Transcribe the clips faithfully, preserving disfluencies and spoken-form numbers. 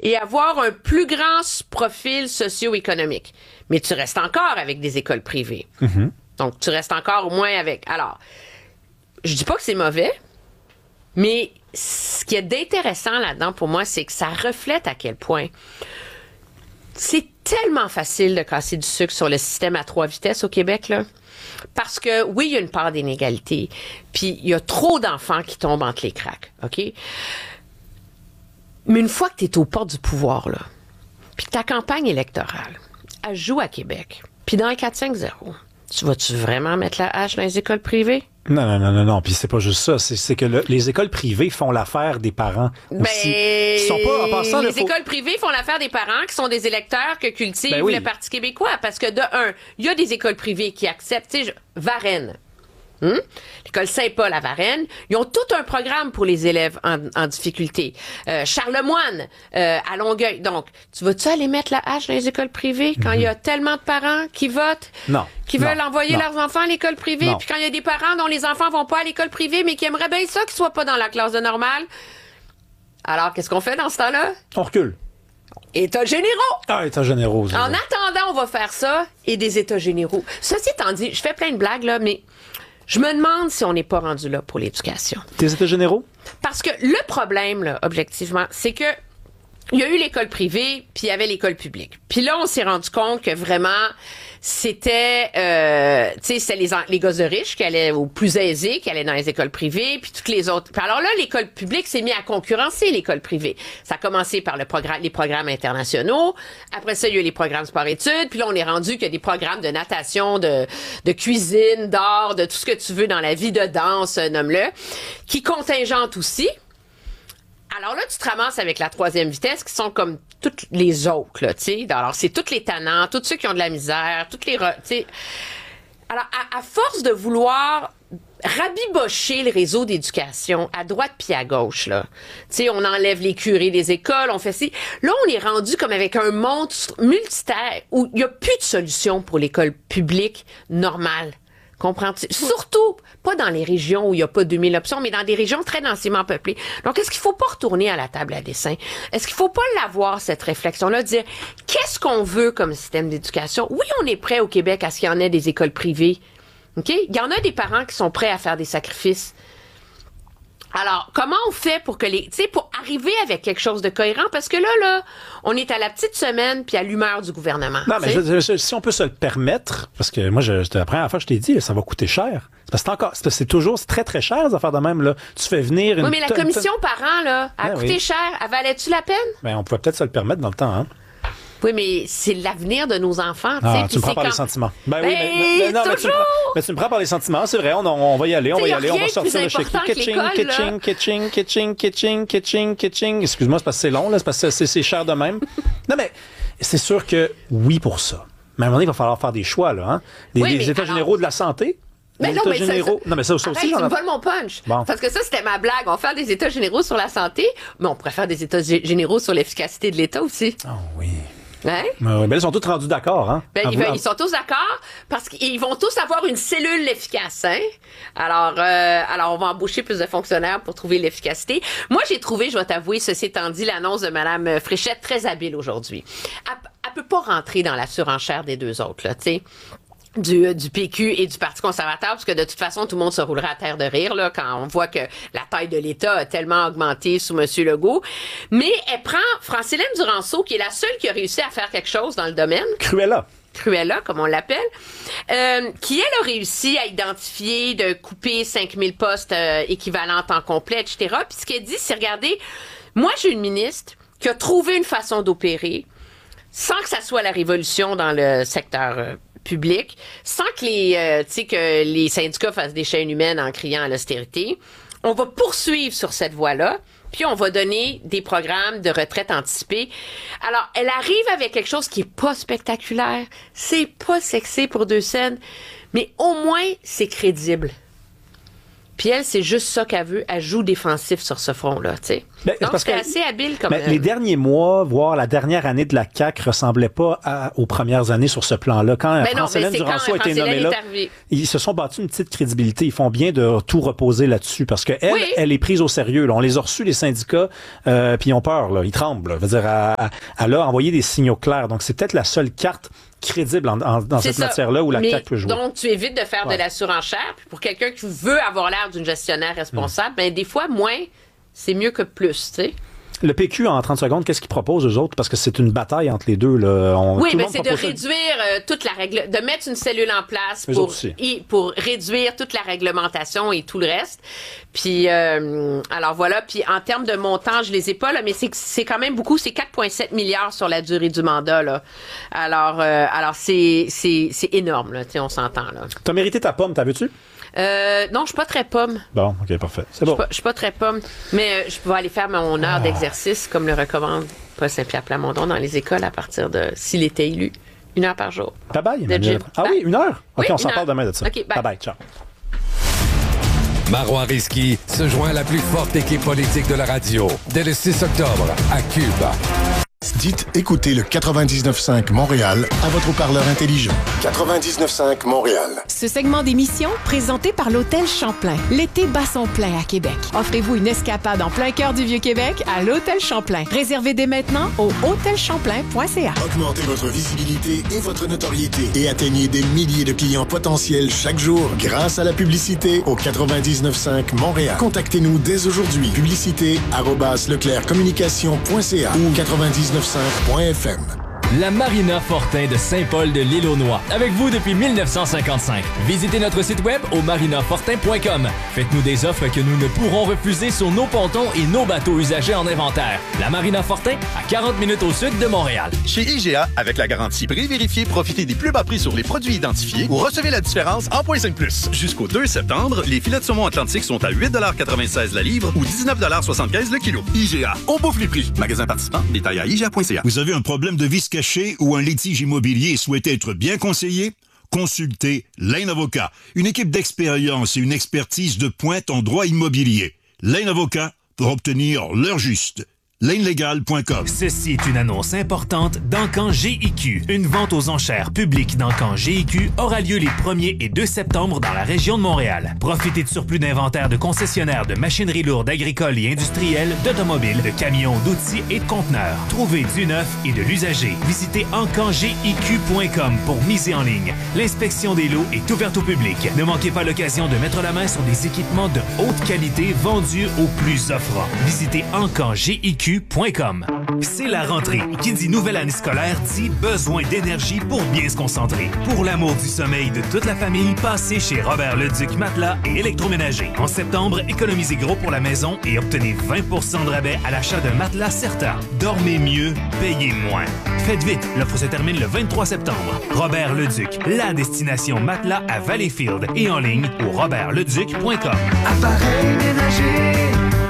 et avoir un plus grand profil socio-économique. Mais tu restes encore avec des écoles privées. Mm-hmm. Donc, tu restes encore au moins avec... Alors, je dis pas que c'est mauvais, mais ce qui est d'intéressant là-dedans pour moi, c'est que ça reflète à quel point c'est tellement facile de casser du sucre sur le système à trois vitesses au Québec, là. Parce que, oui, il y a une part d'inégalité, puis il y a trop d'enfants qui tombent entre les cracks, OK? Mais une fois que tu es aux portes du pouvoir, là, puis que ta campagne électorale, elle joue à Québec, puis dans un quatre cinq zéro, tu vas-tu vraiment mettre la hache dans les écoles privées? Non, non, non, non, non. Puis c'est pas juste ça. C'est, c'est que le, les écoles privées font l'affaire des parents aussi. Ben, Ils sont pas, en passant, les là, faut... écoles privées font l'affaire des parents qui sont des électeurs que cultive ben oui. le Parti québécois. Parce que de un, il y a des écoles privées qui acceptent, tu sais, Varennes. Hum? L'école Saint-Paul à Varennes, ils ont tout un programme pour les élèves en, en difficulté. Euh, Charlemagne euh, à Longueuil. Donc, tu vas-tu aller mettre la hache dans les écoles privées quand il mm-hmm. y a tellement de parents qui votent, non, qui non, veulent envoyer non. leurs enfants à l'école privée, non. puis quand il y a des parents dont les enfants vont pas à l'école privée, mais qui aimeraient bien ça qu'ils soient pas dans la classe de normale? Alors, qu'est-ce qu'on fait dans ce temps-là? On recule. États généraux! Ah, États généraux. En attendant, on va faire ça et des États généraux. Ceci étant dit, je fais plein de blagues, là, mais je me demande si on n'est pas rendu là pour l'éducation. Tes États généraux? Parce que le problème, là, objectivement, c'est que il y a eu l'école privée, puis il y avait l'école publique. Puis là, on s'est rendu compte que vraiment, c'était, euh, tu sais, c'était les, les gosses de riches qui allaient aux plus aisés, qui allaient dans les écoles privées, puis toutes les autres. Puis alors là, l'école publique s'est mise à concurrencer l'école privée. Ça a commencé par le programme, les programmes internationaux. Après ça, il y a eu les programmes sport-études. Puis là, on est rendu qu'il y a des programmes de natation, de, de cuisine, d'art, de tout ce que tu veux dans la vie, de danse, nomme-le, qui contingentent aussi. Alors là, tu te ramasses avec la troisième vitesse qui sont comme toutes les autres, là, tu sais. Alors, c'est toutes les tannants, tous ceux qui ont de la misère, toutes les... Tu sais. Alors, à, à force de vouloir rabibocher le réseau d'éducation à droite puis à gauche, là, tu sais, on enlève les curés des écoles, on fait ci. Là, on est rendu comme avec un monde multitaire où il n'y a plus de solution pour l'école publique normale. Comprends-tu? Surtout, pas dans les régions où il n'y a pas deux mille options, mais dans des régions très densément peuplées. Donc, est-ce qu'il faut pas retourner à la table à dessin? Est-ce qu'il faut pas l'avoir, cette réflexion-là, de dire, qu'est-ce qu'on veut comme système d'éducation? Oui, on est prêt au Québec à ce qu'il y en ait des écoles privées. OK? Il y en a des parents qui sont prêts à faire des sacrifices. Alors, comment on fait pour que les, tu sais, pour arriver avec quelque chose de cohérent? Parce que là, là, on est à la petite semaine puis à l'humeur du gouvernement. Non, mais je, je, si on peut se le permettre, parce que moi, je, la première fois que je t'ai dit, là, ça va coûter cher. C'est parce que c'est encore, c'est, c'est toujours, c'est très, très cher, les affaires de même, là. Tu fais venir une... Oui, mais la commission par an, là, a ben coûté oui. cher. Elle valait-tu la peine? Ben, on pouvait peut-être se le permettre dans le temps, hein. Oui, mais c'est l'avenir de nos enfants. Ah, tu me prends par quand... les sentiments. Ben, ben oui, mais, mais, non, mais, tu me prends, mais tu me prends par les sentiments, c'est vrai, on, on va y aller, on va y aller, on va sortir le chéquier. Kitching, kitching, kitching, kitching, kitching, kitching, kitching. Excuse-moi, c'est parce que c'est long, là, c'est parce que c'est, c'est cher de même. Non, mais c'est sûr que oui pour ça. Mais à un moment donné, il va falloir faire des choix, là, hein. Des, oui, des États alors... généraux de la santé. Mais non, mais généraux... ça, non, mais ça, ça arrête, aussi, j'en tu me ai... voles mon punch. Bon. Parce que ça, c'était ma blague. On fait des États généraux sur la santé, mais on pourrait faire des États généraux sur l'efficacité de l'État aussi. Oh oui. Hein? Ben, ben, ils sont tous rendus d'accord, hein? Ben, ils, ils sont tous d'accord parce qu'ils vont tous avoir une cellule efficace, hein? Alors, euh, alors, on va embaucher plus de fonctionnaires pour trouver l'efficacité. Moi, j'ai trouvé, je vais t'avouer, ceci étant dit, l'annonce de Mme Fréchette très habile aujourd'hui. Elle, elle peut pas rentrer dans la surenchère des deux autres, là, tu sais. Du, du P Q et du Parti conservateur, parce que de toute façon, tout le monde se roulera à terre de rire là, quand on voit que la taille de l'État a tellement augmenté sous M. Legault. Mais elle prend Francilène Duranceau, qui est la seule qui a réussi à faire quelque chose dans le domaine. Cruella. Cruella, comme on l'appelle, euh, qui, elle, a réussi à identifier, de couper cinq mille postes euh, équivalents temps complet, et cetera. Puis ce qu'elle dit, c'est, regardez, moi, j'ai une ministre qui a trouvé une façon d'opérer sans que ça soit la révolution dans le secteur euh, public, sans que les, euh, tu sais, que les syndicats fassent des chaînes humaines en criant à l'austérité. On va poursuivre sur cette voie-là, puis on va donner des programmes de retraite anticipée. Alors, elle arrive avec quelque chose qui est pas spectaculaire, c'est pas sexy pour deux scènes, mais au moins, c'est crédible. Puis elle, c'est juste ça qu'elle veut. Elle joue défensif sur ce front-là, tu sais. Mais, Donc, c'est assez habile comme... Mais les derniers mois, voire la dernière année de la C A Q ressemblait pas à, aux premières années sur ce plan-là. Quand François-Hélène Duranceau a été nommée là, ils se sont battus une petite crédibilité. Ils font bien de tout reposer là-dessus parce que elle, oui. elle est prise au sérieux. Là. On les a reçus, les syndicats, euh, puis ils ont peur. Là. Ils tremblent. Là. Je veux dire, elle, elle a envoyé des signaux clairs. Donc, c'est peut-être la seule carte crédible en, en, dans c'est cette ça. matière-là où la Mais, C A Q peut jouer. Donc, tu évites de faire ouais. de la surenchère. Puis pour quelqu'un qui veut avoir l'air d'une gestionnaire responsable, mmh. ben des fois, moins, c'est mieux que plus, tu sais. Le P Q, en trente secondes, qu'est-ce qu'ils proposent, eux autres? Parce que c'est une bataille entre les deux. Là. On, oui, mais c'est de réduire euh, toute la règle, de mettre une cellule en place pour, y, pour réduire toute la réglementation et tout le reste. Puis, euh, alors voilà. Puis en termes de montant, je les ai pas, là, mais c'est, c'est quand même beaucoup. C'est quatre virgule sept milliards sur la durée du mandat, là. Alors, euh, alors c'est, c'est, c'est énorme, là. Tu sais, on s'entend, là. T'as mérité ta pomme, t'as vu-tu? Euh, non, je suis pas très pomme. Bon, OK, parfait. C'est bon. Je suis pas, pas très pomme, mais euh, je peux aller faire mon heure ah. d'exercice, comme le recommande Paul Saint-Pierre Plamondon dans les écoles à partir de, s'il était élu, une heure par jour. Bye bye. Emmanuel. Ah bye. Oui, une heure? OK, oui, on s'en heure. parle demain de ça. OK, bye. Bye bye, ciao. Marois Risky se joint à la plus forte équipe politique de la radio dès le six octobre à Cuba. Dites écoutez le quatre-vingt-dix-neuf cinq Montréal à votre haut-parleur intelligent. quatre-vingt-dix-neuf cinq Montréal. Ce segment d'émission, présenté par l'Hôtel Champlain. L'été bat son plein à Québec. Offrez-vous une escapade en plein cœur du Vieux-Québec à l'Hôtel Champlain. Réservez dès maintenant au hôtel champlain point c a. Augmentez votre visibilité et votre notoriété et atteignez des milliers de clients potentiels chaque jour grâce à la publicité au quatre-vingt-dix-neuf cinq Montréal. Contactez-nous dès aujourd'hui. Publicité arobase leclercommunication point c a ou quatre-vingt-dix-neuf cinq point f m. La Marina Fortin de Saint-Paul de l'Île-aux-Noix. Avec vous depuis dix-neuf cent cinquante-cinq. Visitez notre site web au marina fortin point com. Faites-nous des offres que nous ne pourrons refuser sur nos pontons et nos bateaux usagés en inventaire. La Marina Fortin, à quarante minutes au sud de Montréal. Chez I G A, avec la garantie prix vérifié, profitez des plus bas prix sur les produits identifiés ou recevez la différence en point cinq plus. Jusqu'au deux septembre, les filets de saumon atlantique sont à huit quatre-vingt-seize la livre ou dix-neuf soixante-quinze le kilo. I G A, on bouffe les prix. Magasin participant, détail à I G A point C A. Vous avez un problème de vice caché ou un litige immobilier et souhaitez être bien conseillé? Consultez Lane Avocat, une équipe d'expérience et une expertise de pointe en droit immobilier. Lane Avocat pour obtenir l'heure juste. lane legal point com. Ceci est une annonce importante d'Encan G I Q. Une vente aux enchères publiques d'Encan G I Q aura lieu les premier et deux septembre dans la région de Montréal. Profitez de surplus d'inventaire de concessionnaires de machinerie lourde agricole et industrielle, d'automobiles, de camions, d'outils et de conteneurs. Trouvez du neuf et de l'usager. Visitez encan g i q point com pour miser en ligne. L'inspection des lots est ouverte au public. Ne manquez pas l'occasion de mettre la main sur des équipements de haute qualité vendus au plus offrant. Visitez encan g i q point com. C'est la rentrée. Qui dit nouvelle année scolaire dit besoin d'énergie pour bien se concentrer. Pour l'amour du sommeil de toute la famille, passez chez Robert Leduc Matelas et Électroménager. En septembre, économisez gros pour la maison et obtenez vingt pour cent de rabais à l'achat d'un matelas Certa. Dormez mieux, payez moins. Faites vite, l'offre se termine le vingt-trois septembre. Robert Leduc, la destination matelas à Valleyfield et en ligne au robert leduc point com. Appareil ménager,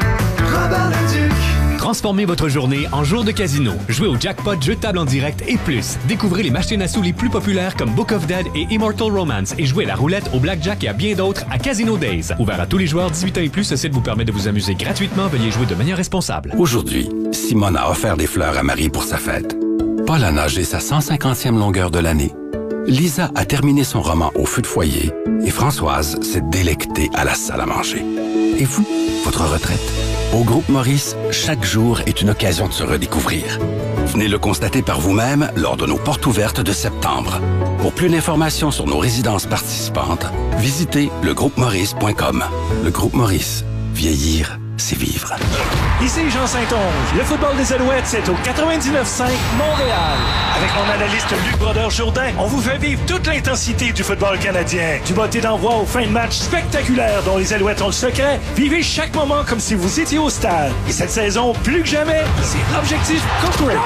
Robert Leduc. Transformez votre journée en jour de casino. Jouez au jackpot, jeu de table en direct et plus. Découvrez les machines à sous les plus populaires comme Book of Dead et Immortal Romance et jouez à la roulette, au blackjack et à bien d'autres à Casino Days. Ouvert à tous les joueurs dix-huit ans et plus, ce site vous permet de vous amuser gratuitement. Veuillez jouer de manière responsable. Aujourd'hui, Simone a offert des fleurs à Marie pour sa fête. Paul a nagé sa cent cinquantième longueur de l'année. Lisa a terminé son roman au feu de foyer et Françoise s'est délectée à la salle à manger. Et vous, votre retraite? Au Groupe Maurice, chaque jour est une occasion de se redécouvrir. Venez le constater par vous-même lors de nos portes ouvertes de septembre. Pour plus d'informations sur nos résidences participantes, visitez le groupe maurice point com. Le Groupe Maurice, vieillir, c'est vivre. Ici Jean Saint-Onge. Le football des Alouettes, c'est au quatre-vingt-dix-neuf cinq Montréal. Avec mon analyste Luc Brodeur-Jourdain, on vous fait vivre toute l'intensité du football canadien. Du botté d'envoi aux fins de match spectaculaires dont les Alouettes ont le secret. Vivez chaque moment comme si vous étiez au stade. Et cette saison, plus que jamais, c'est Objectif Corporate.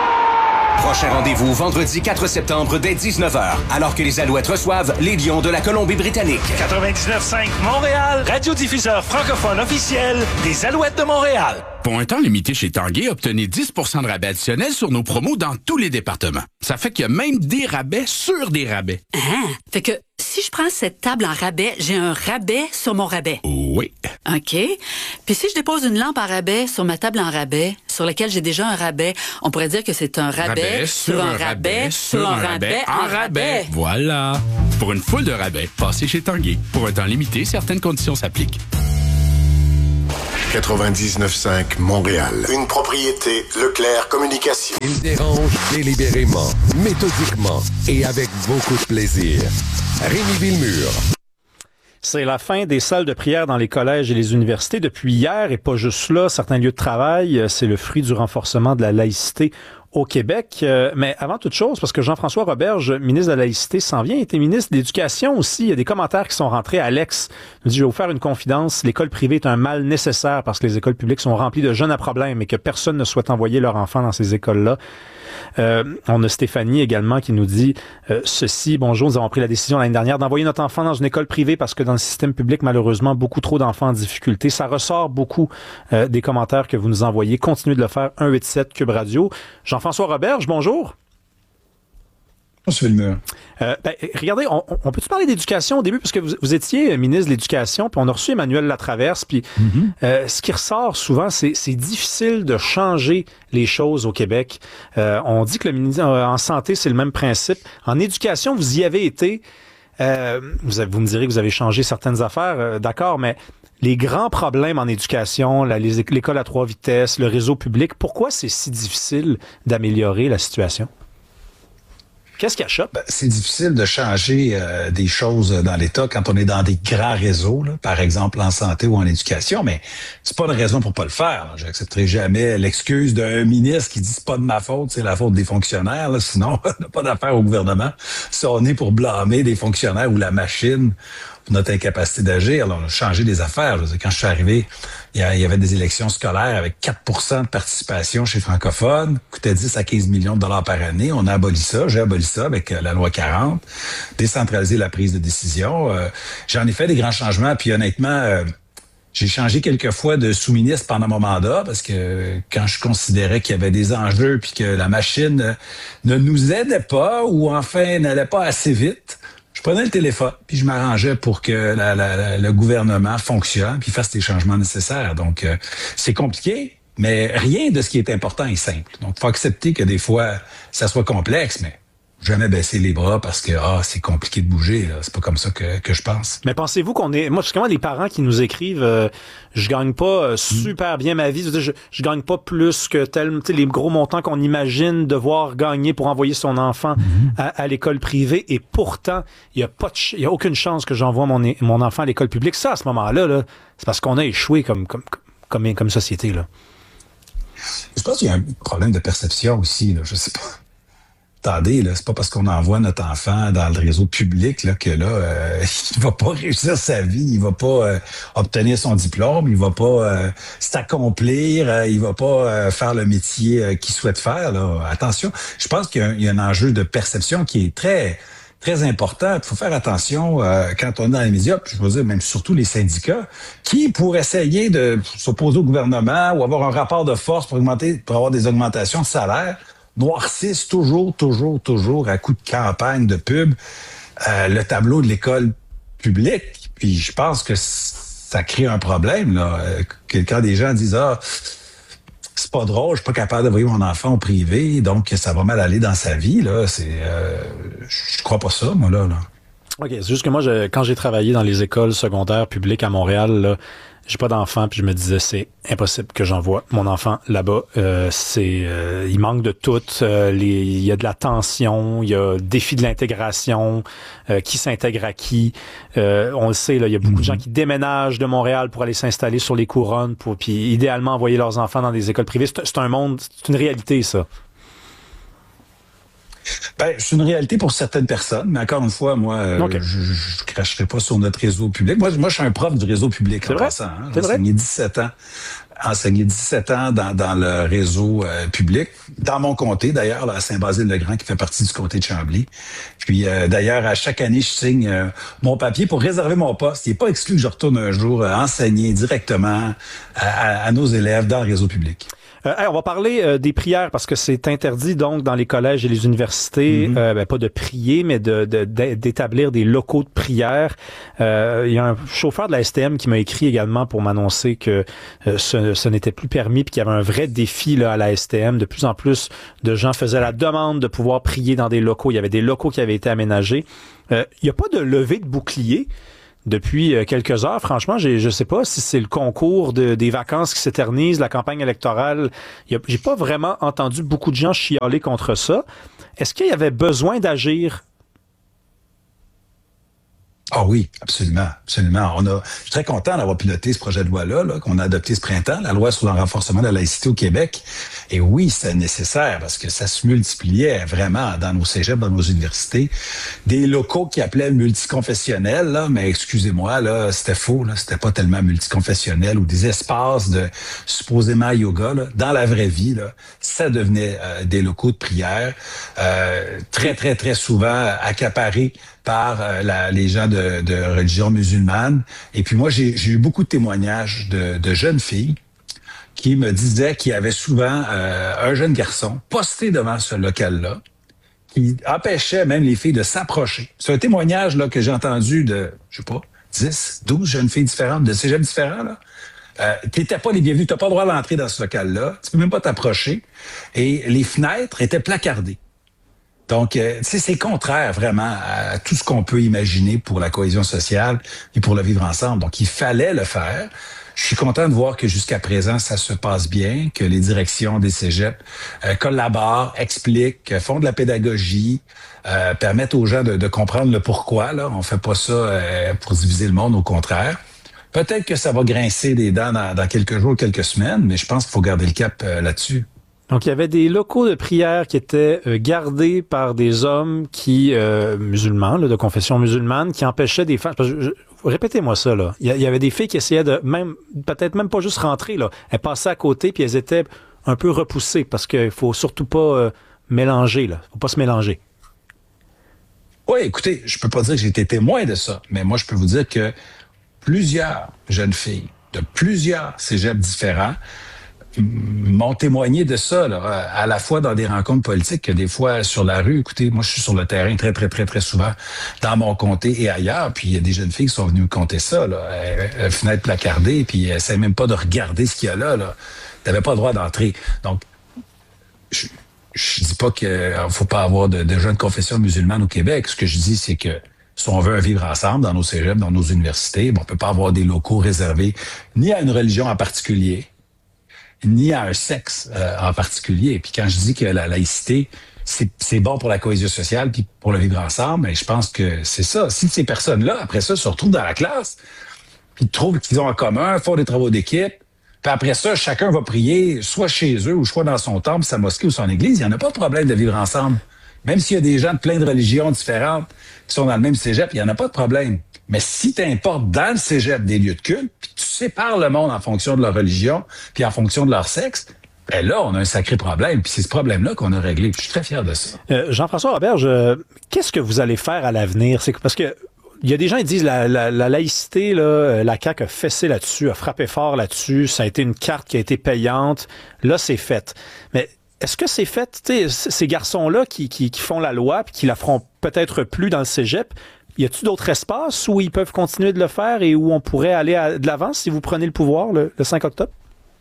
Prochain rendez-vous vendredi quatre septembre dès dix-neuf heures, alors que les Alouettes reçoivent les Lions de la Colombie-Britannique. quatre-vingt-dix-neuf cinq Montréal, radiodiffuseur francophone officiel des Alouettes de Montréal. Pour un temps limité chez Tanguay, obtenez dix pour cent de rabais additionnel sur nos promos dans tous les départements. Ça fait qu'il y a même des rabais sur des rabais. Ah, fait que si je prends cette table en rabais, j'ai un rabais sur mon rabais. Oui. OK. Puis si je dépose une lampe en rabais sur ma table en rabais, sur laquelle j'ai déjà un rabais, on pourrait dire que c'est un rabais, rabais sur, sur un rabais, rabais sur un rabais, rabais en rabais. rabais. Voilà. Pour une foule de rabais, passez chez Tanguay. Pour un temps limité, certaines conditions s'appliquent. quatre-vingt-dix-neuf cinq Montréal. Une propriété Leclerc Communication. Il dérange délibérément, méthodiquement et avec beaucoup de plaisir. Rémi Villemure. C'est la fin des salles de prière dans les collèges et les universités depuis hier, et pas juste là, certains lieux de travail. C'est le fruit du renforcement de la laïcité au Québec. Euh, mais avant toute chose, parce que Jean-François Roberge, ministre de la Laïcité, s'en vient, il était ministre de l'Éducation aussi. Il y a des commentaires qui sont rentrés. Alex nous dit, je vais vous faire une confidence, l'école privée est un mal nécessaire parce que les écoles publiques sont remplies de jeunes à problème et que personne ne souhaite envoyer leur enfant dans ces écoles-là. Euh, on a Stéphanie également qui nous dit euh, ceci, bonjour, nous avons pris la décision l'année dernière d'envoyer notre enfant dans une école privée parce que dans le système public, malheureusement, beaucoup trop d'enfants en difficulté. Ça ressort beaucoup euh, des commentaires que vous nous envoyez. Continuez de le faire, un huit sept Cube Radio. Jean-François Roberge, bonjour. Monsieur Villemure. Euh, ben, regardez, on, on peut-tu parler d'éducation au début? Parce que vous, vous étiez ministre de l'Éducation, puis on a reçu Emmanuel Latraverse, puis mm-hmm. euh, ce qui ressort souvent, c'est c'est difficile de changer les choses au Québec. Euh, on dit que le ministre en santé, c'est le même principe. En éducation, vous y avez été. Euh, vous, avez, vous me direz que vous avez changé certaines affaires, euh, d'accord, mais les grands problèmes en éducation, la, les, l'école à trois vitesses, le réseau public, pourquoi c'est si difficile d'améliorer la situation? Qu'est-ce qui achoppe? Ben, c'est difficile de changer euh, des choses dans l'État quand on est dans des grands réseaux, là, par exemple en santé ou en éducation, mais c'est pas une raison pour pas le faire. J'accepterai jamais l'excuse d'un ministre qui dit c'est pas de ma faute, c'est la faute des fonctionnaires. Là, sinon, on n'a pas d'affaire au gouvernement. Si on est pour blâmer des fonctionnaires ou la machine pour notre incapacité d'agir, alors on a changé des affaires. Je veux dire, quand je suis arrivé, il y avait des élections scolaires avec quatre pour cent de participation chez francophones, coûtait dix à quinze millions de dollars par année. On a aboli ça, j'ai aboli ça avec la loi quarante, décentraliser la prise de décision. Euh, j'en ai fait des grands changements, puis honnêtement, euh, j'ai changé quelques fois de sous-ministre pendant mon mandat parce que quand je considérais qu'il y avait des enjeux puis que la machine ne nous aidait pas ou enfin n'allait pas assez vite, je prenais le téléphone, puis je m'arrangeais pour que la, la, la, le gouvernement fonctionne, puis fasse les changements nécessaires. Donc, euh, c'est compliqué, mais rien de ce qui est important est simple. Donc, il faut accepter que des fois, ça soit complexe, mais jamais baisser les bras parce que ah c'est compliqué de bouger. Là. C'est pas comme ça que, que je pense. Mais pensez-vous qu'on est... Moi, justement, les parents qui nous écrivent euh, « Je gagne pas euh, super bien ma vie. » Je, je gagne pas plus que tel... Tu sais, les gros montants qu'on imagine devoir gagner pour envoyer son enfant mm-hmm. à, à l'école privée. Et pourtant, il y a pas de ch- y a aucune chance que j'envoie mon, mon enfant à l'école publique. Ça, à ce moment-là, là, c'est parce qu'on a échoué comme, comme, comme, comme société. Là. Je pense qu'il y a un problème de perception aussi. Là. Je sais pas. Attendez, là, c'est pas parce qu'on envoie notre enfant dans le réseau public là, que là, euh, il va pas réussir sa vie, il va pas euh, obtenir son diplôme, il va pas euh, s'accomplir, euh, il va pas euh, faire le métier euh, qu'il souhaite faire. Là. Attention, je pense qu'il y a, un, il y a un enjeu de perception qui est très très important. Il faut faire attention euh, quand on est dans les médias, puis je veux dire même surtout les syndicats, qui pour essayer de s'opposer au gouvernement ou avoir un rapport de force pour augmenter, pour avoir des augmentations de salaire, noircissent toujours, toujours, toujours, à coup de campagne, de pub, euh, le tableau de l'école publique. Puis je pense que ça crée un problème, là. Que quand des gens disent « Ah, c'est pas drôle, je suis pas capable d'envoyer mon enfant au privé, donc ça va mal aller dans sa vie », là, c'est... Euh, je crois pas ça, moi, là. là. OK, c'est juste que moi, je, quand j'ai travaillé dans les écoles secondaires publiques à Montréal, là, j'ai pas d'enfant, puis je me disais c'est impossible que j'envoie mon enfant là-bas. Euh, c'est, euh, il manque de tout. Euh, les, il y a de la tension, il y a le défi de l'intégration, euh, qui s'intègre à qui. Euh, on le sait, là, il y a beaucoup mm-hmm. de gens qui déménagent de Montréal pour aller s'installer sur les couronnes, pour puis idéalement envoyer leurs enfants dans des écoles privées. C'est, c'est un monde, c'est une réalité, ça. Ben, c'est une réalité pour certaines personnes, mais encore une fois, moi, euh, okay. je, je, je cracherai pas sur notre réseau public. Moi, moi, je suis un prof du réseau public. C'est en vrai? Passant, hein. C'est vrai? J'ai enseigné dix-sept ans enseigné dix-sept ans dans, dans le réseau euh, public, dans mon comté d'ailleurs, là, à Saint-Basile-le-Grand, qui fait partie du comté de Chambly. Puis euh, d'ailleurs, à chaque année, je signe euh, mon papier pour réserver mon poste. Il n'est pas exclu que je retourne un jour euh, enseigner directement à, à, à nos élèves dans le réseau public. Euh, hey, on va parler euh, des prières parce que c'est interdit donc dans les collèges et les universités, mm-hmm. euh, ben, pas de prier, mais de, de, d'établir des locaux de prière. Euh, il y a un chauffeur de la S T M qui m'a écrit également pour m'annoncer que euh, ce, ce n'était plus permis puis qu'il y avait un vrai défi là, à la S T M. De plus en plus de gens faisaient la demande de pouvoir prier dans des locaux. Il y avait des locaux qui avaient été aménagés. Euh, il n'y a pas de levée de bouclier depuis quelques heures. Franchement, j'ai, je sais pas si c'est le concours de, des vacances qui s'éternise, la campagne électorale. Y a, j'ai pas vraiment entendu beaucoup de gens chialer contre ça. Est-ce qu'il y avait besoin d'agir? Ah oui, absolument, absolument. On a, je suis très content d'avoir piloté ce projet de loi-là, là, qu'on a adopté ce printemps, la loi sur le renforcement de la laïcité au Québec. Et oui, c'est nécessaire parce que ça se multipliait vraiment dans nos cégeps, dans nos universités. Des locaux qui appelaient multiconfessionnels, là, mais excusez-moi, là, c'était faux, là, c'était pas tellement multiconfessionnel, ou des espaces de supposément yoga, là. Dans la vraie vie, là, ça devenait euh, des locaux de prière, euh, très, très, très souvent accaparés par euh, la, les gens de, de religion musulmane. Et puis moi, j'ai, j'ai eu beaucoup de témoignages de, de jeunes filles qui me disaient qu'il y avait souvent euh, un jeune garçon posté devant ce local-là qui empêchait même les filles de s'approcher. C'est un témoignage là que j'ai entendu de, je sais pas, dix, douze jeunes filles différentes, de cégeps différents, là. Euh, t'étais pas les bienvenus, t'as pas le droit d'entrer dans ce local-là, tu peux même pas t'approcher. Et les fenêtres étaient placardées. Donc, euh, tu sais, c'est contraire vraiment à tout ce qu'on peut imaginer pour la cohésion sociale et pour le vivre ensemble. Donc, il fallait le faire. Je suis content de voir que jusqu'à présent, ça se passe bien, que les directions des cégeps euh, collaborent, expliquent, font de la pédagogie, euh, permettent aux gens de, de comprendre le pourquoi. Là, on fait pas ça euh, pour diviser le monde, au contraire. Peut-être que ça va grincer des dents dans, dans quelques jours, quelques semaines, mais je pense qu'il faut garder le cap euh, là-dessus. Donc, il y avait des locaux de prière qui étaient euh, gardés par des hommes qui, euh, musulmans, là, de confession musulmane, qui empêchaient des femmes... Parce que je, répétez-moi ça, là. Il y, il y avait des filles qui essayaient de même, peut-être même pas juste rentrer, là. Elles passaient à côté, puis elles étaient un peu repoussées, parce qu'il faut surtout pas euh, mélanger, là. Faut pas se mélanger. Oui, écoutez, je peux pas dire que j'ai été témoin de ça, mais moi, je peux vous dire que plusieurs jeunes filles de plusieurs cégeps différents m'ont témoigné de ça, là, à la fois dans des rencontres politiques que des fois sur la rue. Écoutez, moi, je suis sur le terrain très, très, très, très souvent dans mon comté et ailleurs, puis il y a des jeunes filles qui sont venues me conter ça, là, euh, fenêtre placardée, puis elles essaient même pas de regarder ce qu'il y a là, là. T'avais pas le droit d'entrer. Donc, je, je dis pas qu'il faut pas avoir de, de jeunes confessions musulmanes au Québec. Ce que je dis, c'est que si on veut un vivre ensemble dans nos cégeps, dans nos universités, bon, on peut pas avoir des locaux réservés ni à une religion en particulier, ni à un sexe euh, en particulier. Puis quand je dis que la laïcité, c'est, c'est bon pour la cohésion sociale puis pour le vivre ensemble, mais je pense que c'est ça. Si ces personnes-là, après ça, se retrouvent dans la classe, puis trouvent qu'ils ont en commun, font des travaux d'équipe, puis après ça, chacun va prier soit chez eux ou soit dans son temple, sa mosquée ou son église, il n'y en a pas de problème de vivre ensemble. Même s'il y a des gens de plein de religions différentes qui sont dans le même cégep, il n'y en a pas de problème. Mais si tu importes dans le cégep des lieux de culte, puis tu sépares le monde en fonction de leur religion, puis en fonction de leur sexe, ben là, on a un sacré problème. Puis c'est ce problème-là qu'on a réglé. Puis je suis très fier de ça. Euh, Jean-François Roberge, euh, qu'est-ce que vous allez faire à l'avenir? C'est parce que il y a des gens qui disent la, la, la laïcité, là, la C A Q a fessé là-dessus, a frappé fort là-dessus. Ça a été une carte qui a été payante. Là, c'est fait. Mais est-ce que c'est fait, tu sais, ces garçons-là qui, qui, qui font la loi puis qui la feront peut-être plus dans le cégep, y a-t-il d'autres espaces où ils peuvent continuer de le faire et où on pourrait aller à, de l'avant si vous prenez le pouvoir le, le cinq octobre?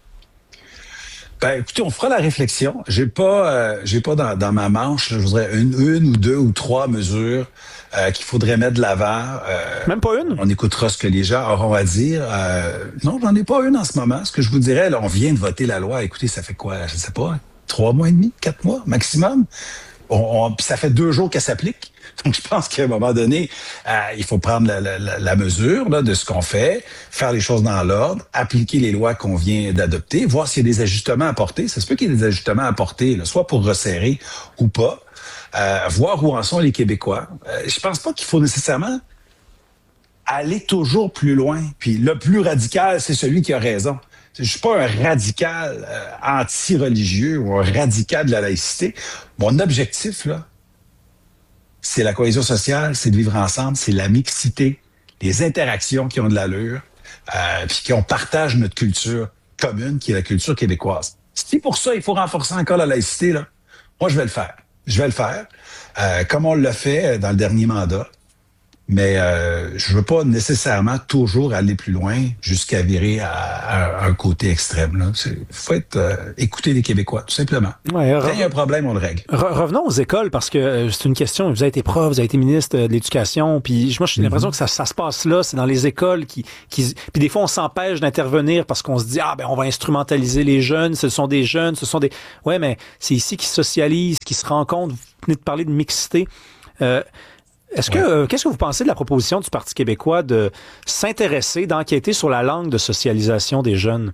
Ben, écoutez, on fera la réflexion. J'ai pas, euh, j'ai pas dans, dans ma manche, je voudrais une, une ou deux ou trois mesures euh, qu'il faudrait mettre de l'avant. Euh, Même pas une? On écoutera ce que les gens auront à dire. Euh, non, j'en ai pas une en ce moment. Ce que je vous dirais, là, on vient de voter la loi. Écoutez, ça fait quoi? Je sais pas, trois mois et demi, quatre mois maximum. On, on, ça fait deux jours qu'elle s'applique. Donc, je pense qu'à un moment donné, euh, il faut prendre la, la, la mesure là, de ce qu'on fait, faire les choses dans l'ordre, appliquer les lois qu'on vient d'adopter, voir s'il y a des ajustements à apporter. Ça se peut qu'il y ait des ajustements à apporter, là, soit pour resserrer ou pas. Euh, voir où en sont les Québécois. Euh, je pense pas qu'il faut nécessairement aller toujours plus loin. Puis le plus radical, c'est celui qui a raison. Je suis pas un radical euh, anti-religieux ou un radical de la laïcité. Mon objectif, là, c'est la cohésion sociale, c'est de vivre ensemble, c'est la mixité, les interactions qui ont de l'allure, euh, puis qu'on partage notre culture commune, qui est la culture québécoise. Si pour ça, il faut renforcer encore la laïcité, là, moi, je vais le faire. Je vais le faire, euh, comme on l'a fait dans le dernier mandat. Mais euh, je veux pas nécessairement toujours aller plus loin jusqu'à virer à, à un côté extrême. Il faut être euh, écouter les Québécois, tout simplement. Ouais, Quand il y a un problème, on le règle. Re- revenons aux écoles, parce que euh, c'est une question. Vous avez été prof, vous avez été ministre de l'Éducation, puis moi, j'ai l'impression mm-hmm. que ça, ça se passe là. C'est dans les écoles qui... qui puis des fois, on s'empêche d'intervenir parce qu'on se dit, ah ben on va instrumentaliser les jeunes, ce sont des jeunes, ce sont des... Ouais, mais c'est ici qu'ils socialisent, qu'ils se rencontrent. Vous venez de parler de mixité. Euh, Est-ce que, ouais. euh, qu'est-ce que vous pensez de la proposition du Parti québécois de s'intéresser, d'enquêter sur la langue de socialisation des jeunes?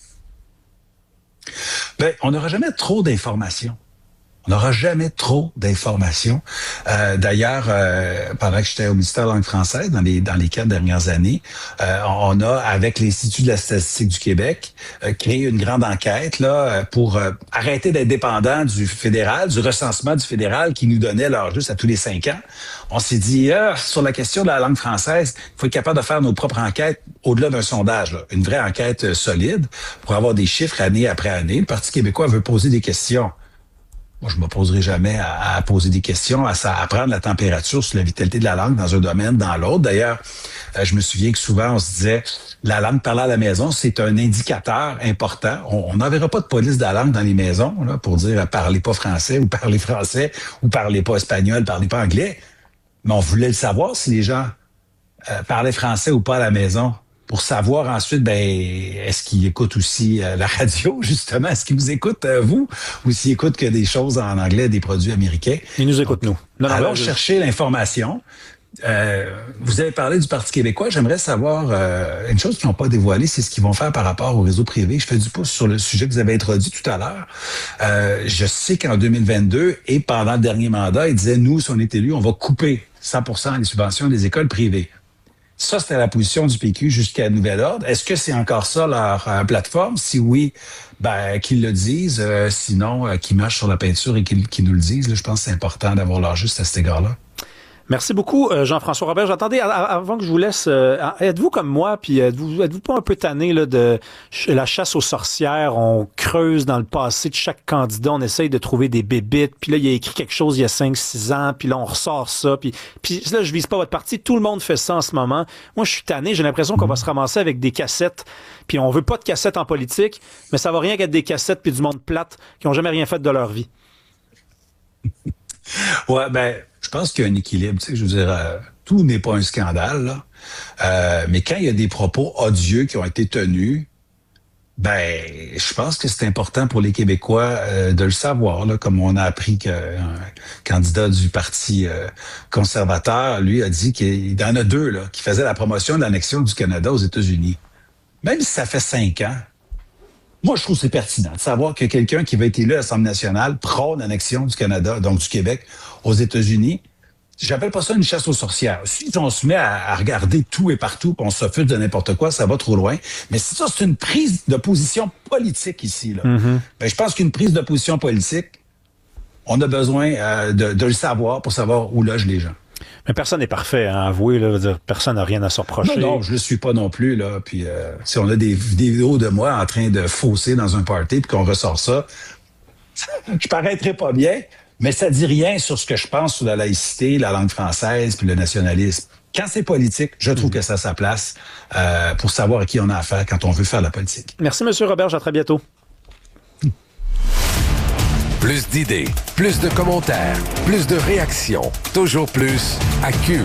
Ben, on n'aura jamais trop d'informations. On n'aura jamais trop d'informations. Euh, d'ailleurs, euh, pendant que j'étais au ministère de la langue française, dans les dans les quatre dernières années, euh, on a, avec l'Institut de la statistique du Québec, euh, créé une grande enquête là pour euh, arrêter d'être dépendant du fédéral, du recensement du fédéral qui nous donnait l'heure juste à tous les cinq ans. On s'est dit, ah, sur la question de la langue française, il faut être capable de faire nos propres enquêtes au-delà d'un sondage, là, une vraie enquête euh, solide pour avoir des chiffres année après année. Le Parti québécois veut poser des questions. Moi, je ne m'opposerai jamais à, à poser des questions, à, à prendre la température sur la vitalité de la langue dans un domaine, dans l'autre. D'ailleurs, euh, je me souviens que souvent, on se disait, la langue parlée à la maison, c'est un indicateur important. On n'enverra pas de police de la langue dans les maisons là, pour dire « parlez pas français » ou « parlez français » ou « parlez pas espagnol », « parlez pas anglais ». Mais on voulait le savoir si les gens euh, parlaient français ou pas à la maison. Pour savoir ensuite, ben, est-ce qu'ils écoutent aussi euh, la radio, justement? Est-ce qu'ils vous écoutent, euh, vous? Ou s'ils écoutent que des choses en anglais, des produits américains? Ils nous écoutent, nous. Non, alors, non, je... chercher l'information. Euh, vous avez parlé du Parti québécois. J'aimerais savoir euh, une chose qu'ils n'ont pas dévoilée, c'est ce qu'ils vont faire par rapport au réseau privé. Je fais du pouce sur le sujet que vous avez introduit tout à l'heure. Euh, je sais qu'en deux mille vingt-deux et pendant le dernier mandat, ils disaient, nous, si on est élus, on va couper cent pour cent des subventions des écoles privées. Ça, c'était la position du P Q jusqu'à nouvel ordre. Est-ce que c'est encore ça leur euh, plateforme? Si oui, ben qu'ils le disent. Euh, sinon, euh, qu'ils marchent sur la peinture et qu'ils, qu'ils nous le disent. Là, je pense que c'est important d'avoir leur juste à cet égard-là. Merci beaucoup, Jean-François Robert. J'attendais, avant que je vous laisse, euh, êtes-vous comme moi, puis êtes-vous, êtes-vous pas un peu tanné là, de la chasse aux sorcières? On creuse dans le passé de chaque candidat, on essaye de trouver des bébites, puis là, il a écrit quelque chose il y a cinq six ans, puis là, on ressort ça, puis, puis là, je vise pas votre parti, tout le monde fait ça en ce moment. Moi, je suis tanné, j'ai l'impression qu'on va se ramasser avec des cassettes, puis on veut pas de cassettes en politique, mais ça va rien qu'être des cassettes puis du monde plate qui ont jamais rien fait de leur vie. Ouais, ben... Je pense qu'il y a un équilibre. Tu sais, je veux dire, euh, tout n'est pas un scandale, là. Euh, mais quand il y a des propos odieux qui ont été tenus, ben, je pense que c'est important pour les Québécois euh, de le savoir, là, comme on a appris qu'un candidat du Parti euh, conservateur, lui, a dit qu'il y en a deux, là, qui faisaient la promotion de l'annexion du Canada aux États-Unis. Même si ça fait cinq ans, moi, je trouve que c'est pertinent de savoir que quelqu'un qui va être élu à l'Assemblée nationale prône l'annexion du Canada, donc du Québec, aux États-Unis. J'appelle pas ça une chasse aux sorcières. Si on se met à, à regarder tout et partout, puis on s'offusque de n'importe quoi, ça va trop loin. Mais si ça, c'est une prise de position politique ici, là. Mm-hmm. Ben, je pense qu'une prise de position politique, on a besoin euh, de, de le savoir pour savoir où loge les gens. Mais personne n'est parfait, hein, avouez, là, dire, personne n'a rien à se reprocher. Non, non, je le suis pas non plus, là. Puis euh, si on a des, des vidéos de moi en train de fausser dans un party puis qu'on ressort ça, je paraîtrais pas bien, mais ça dit rien sur ce que je pense sur la laïcité, la langue française puis le nationalisme. Quand c'est politique, je trouve mmh. que ça a sa place euh, pour savoir à qui on a affaire quand on veut faire la politique. Merci, M. Roberge. À très bientôt. Plus d'idées, plus de commentaires, plus de réactions. Toujours plus à Cube.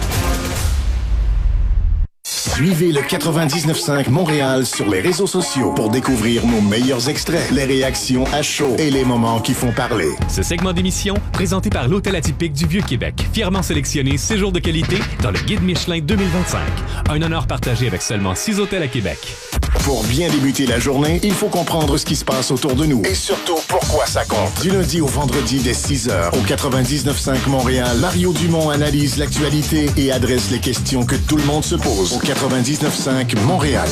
Suivez le quatre-vingt-dix-neuf cinq Montréal sur les réseaux sociaux pour découvrir nos meilleurs extraits, les réactions à chaud et les moments qui font parler. Ce segment d'émission, présenté par l'Hôtel Atypique du Vieux-Québec, fièrement sélectionné séjour de qualité dans le Guide Michelin deux mille vingt-cinq. Un honneur partagé avec seulement six hôtels à Québec. Pour bien débuter la journée, il faut comprendre ce qui se passe autour de nous. Et surtout, pourquoi ça compte. Du lundi au vendredi dès six heures, au quatre-vingt-dix-neuf cinq Montréal, Mario Dumont analyse l'actualité et adresse les questions que tout le monde se pose. Au quatre-vingt-dix-neuf cinq Montréal.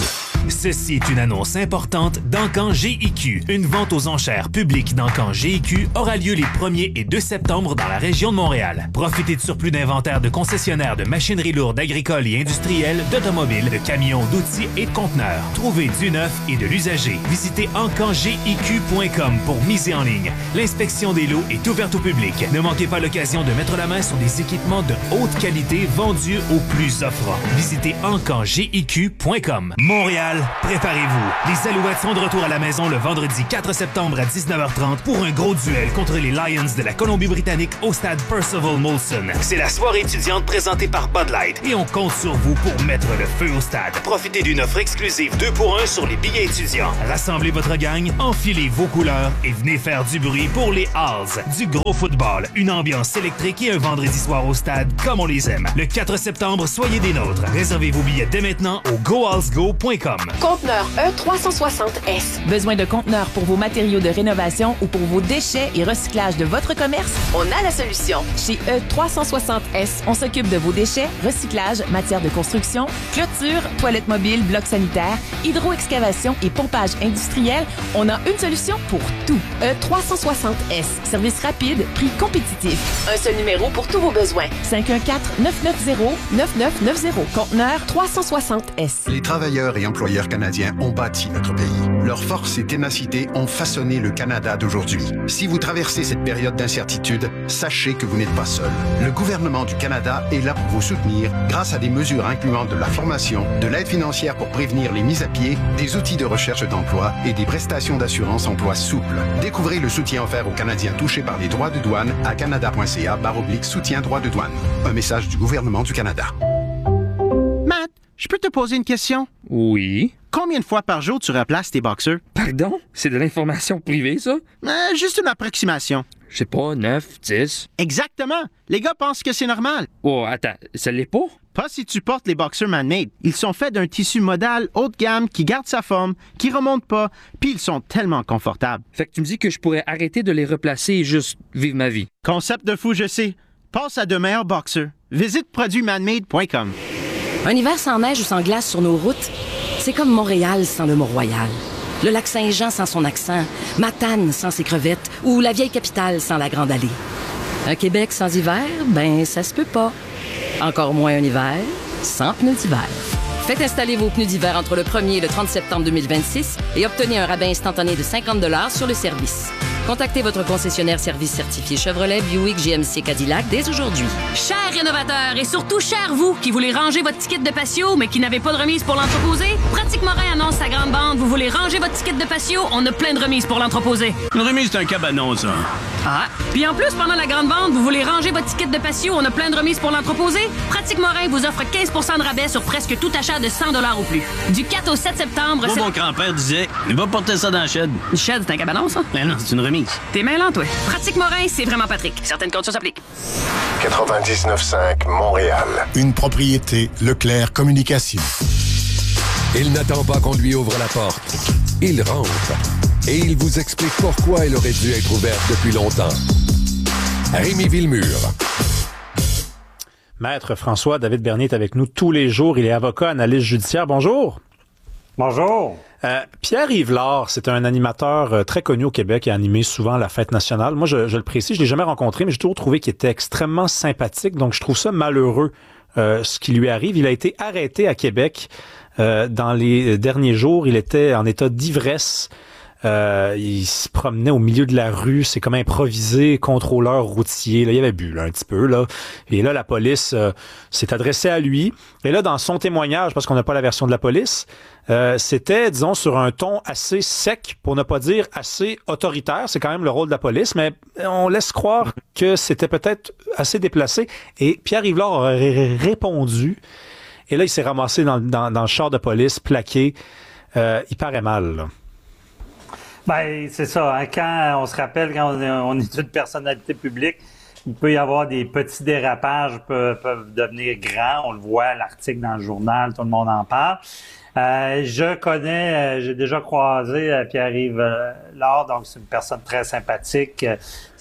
Ceci est une annonce importante d'Encan G I Q. Une vente aux enchères publiques d'Encan G I Q aura lieu les premier et deux septembre dans la région de Montréal. Profitez de surplus d'inventaire de concessionnaires de machinerie lourde agricole et industrielle, d'automobiles, de camions, d'outils et de conteneurs. Trouvez du neuf et de l'usager. Visitez encan g i q point com pour miser en ligne. L'inspection des lots est ouverte au public. Ne manquez pas l'occasion de mettre la main sur des équipements de haute qualité vendus au plus offrant. Visitez encan g i q point com. Montréal, préparez-vous. Les Alouettes sont de retour à la maison le vendredi quatre septembre à dix-neuf heures trente pour un gros duel contre les Lions de la Colombie-Britannique au stade Percival Molson. C'est la soirée étudiante présentée par Bud Light et on compte sur vous pour mettre le feu au stade. Profitez d'une offre exclusive deux pour un sur les billets étudiants. Rassemblez votre gang, enfilez vos couleurs et venez faire du bruit pour les Halls. Du gros football, une ambiance électrique et un vendredi soir au stade comme on les aime. Le quatre septembre, soyez des nôtres. Réservez vos billets dès maintenant au go halls go point com. Conteneur E trois cent soixante S. Besoin de conteneurs pour vos matériaux de rénovation ou pour vos déchets et recyclage de votre commerce? On a la solution. Chez E trois cent soixante S, on s'occupe de vos déchets, recyclage, matière de construction, clôture, toilettes mobiles, blocs sanitaires, hydroexcavation et pompage industriel. On a une solution pour tout. E trois cent soixante S. Service rapide, prix compétitif. Un seul numéro pour tous vos besoins. cinq un quatre, neuf neuf zéro, neuf neuf neuf zéro. Conteneur trois cent soixante S. Les travailleurs et employeurs canadiens ont bâti notre pays. Leur force et ténacité ont façonné le Canada d'aujourd'hui. Si vous traversez cette période d'incertitude, sachez que vous n'êtes pas seul. Le gouvernement du Canada est là pour vous soutenir grâce à des mesures incluant de la formation, de l'aide financière pour prévenir les mises à pied, des outils de recherche d'emploi et des prestations d'assurance emploi souples. Découvrez le soutien offert aux Canadiens touchés par les droits de douane à canada.ca barre oblique soutien droits de douane. Un message du gouvernement du Canada. Matt, je peux te poser une question? Oui. Combien de fois par jour tu remplaces tes boxeurs? Pardon? C'est de l'information privée, ça? Euh, juste une approximation. Je sais pas, neuf, dix. Exactement. Les gars pensent que c'est normal. Oh, attends, ça l'est pas? Pas si tu portes les boxers man-made. Ils sont faits d'un tissu modal haut de gamme qui garde sa forme, qui remonte pas, puis ils sont tellement confortables. Fait que tu me dis que je pourrais arrêter de les replacer et juste vivre ma vie. Concept de fou, je sais. Passe à de meilleurs boxers. Visite produits manmade point com. Un hiver sans neige ou sans glace sur nos routes, c'est comme Montréal sans le Mont-Royal. Le lac Saint-Jean sans son accent, Matane sans ses crevettes ou la vieille capitale sans la Grande Allée. Un Québec sans hiver, ben ça se peut pas. Encore moins un hiver sans pneus d'hiver. Faites installer vos pneus d'hiver entre le premier et le trente septembre deux mille vingt-six et obtenez un rabais instantané de cinquante dollars sur le service. Contactez votre concessionnaire service certifié Chevrolet, Buick, G M C, Cadillac dès aujourd'hui. Chers rénovateurs et surtout chers vous qui voulez ranger votre ticket de patio mais qui n'avez pas de remise pour l'entreposer, Pratique Morin annonce sa grande bande. Vous voulez ranger votre ticket de patio, on a plein de remises pour l'entreposer. Une remise, c'est un cabanon, ça. Ah, puis en plus, pendant la grande vente, vous voulez ranger votre ticket de patio, on a plein de remises pour l'entreposer. Pratique Morin vous offre quinze pour cent de rabais sur presque tout achat de cent dollars ou plus. Du quatre au sept septembre... Moi, mon grand-père disait, il va porter ça dans la shed. Une shed, c'est un cabanon, ça? Ben non, c'est une remise. T'es mêlant, toi. Pratique Morin, c'est vraiment Patrick. Certaines conditions s'appliquent. quatre-vingt-dix-neuf cinq Montréal. Une propriété Leclerc Communication. Il n'attend pas qu'on lui ouvre la porte. Il rentre. Et il vous explique pourquoi elle aurait dû être ouverte depuis longtemps. Rémi Villemur. Maître François-David Bernier est avec nous tous les jours. Il est avocat, analyste judiciaire. Bonjour. Bonjour. Euh, Pierre-Yves Lard, c'est un animateur euh, très connu au Québec et a animé souvent la Fête nationale. Moi, je, je le précise, je l'ai jamais rencontré, mais j'ai toujours trouvé qu'il était extrêmement sympathique. Donc, je trouve ça malheureux euh, ce qui lui arrive. Il a été arrêté à Québec euh, dans les derniers jours. Il était en état d'ivresse. Euh, il se promenait au milieu de la rue, c'est comme improvisé, contrôleur routier. Là, il avait bu là, un petit peu. Là. Et là, la police euh, s'est adressée à lui. Et là, dans son témoignage, parce qu'on n'a pas la version de la police, euh, c'était, disons, sur un ton assez sec, pour ne pas dire assez autoritaire. C'est quand même le rôle de la police, mais on laisse croire que c'était peut-être assez déplacé. Et Pierre-Yves Lard aurait répondu. Et là, il s'est ramassé dans, dans, dans le char de police, plaqué. Euh, il paraît mal, là. Ben, c'est ça. Hein, quand on se rappelle, quand on est, on est une personnalité publique, il peut y avoir des petits dérapages, peuvent, peuvent devenir grands. On le voit, l'article dans le journal, tout le monde en parle. Euh, je connais, euh, j'ai déjà croisé euh, Pierre-Yves euh, Lard, donc c'est une personne très sympathique. Euh,